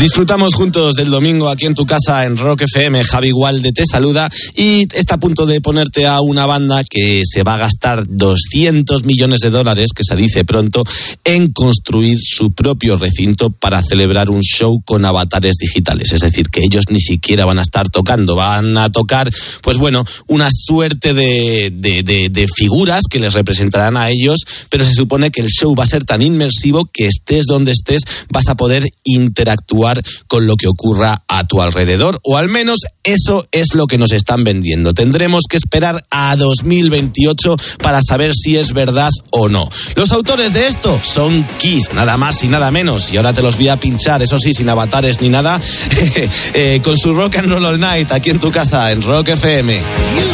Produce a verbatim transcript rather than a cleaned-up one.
Disfrutamos juntos del domingo aquí en tu casa en Rock F M. Javi Gualde te saluda y está a punto de ponerte a una banda que se va a gastar doscientos millones de dólares, que se dice pronto, en construir su propio recinto para celebrar un show con avatares digitales. Es decir, que ellos ni siquiera van a estar tocando, van a tocar, pues bueno, una suerte de, de, de, de figuras que les representarán a ellos, pero se supone que el show va a ser tan inmersivo que estés donde estés vas a poder interactuar con lo que ocurra a tu alrededor, o al menos eso es lo que nos están vendiendo. Tendremos que esperar a dos mil veintiocho para saber si es verdad o no. Los autores de esto son Kiss, nada más y nada menos, y ahora te los voy a pinchar, eso sí, sin avatares ni nada, eh, con su Rock and Roll All Night aquí en tu casa en Rock F M.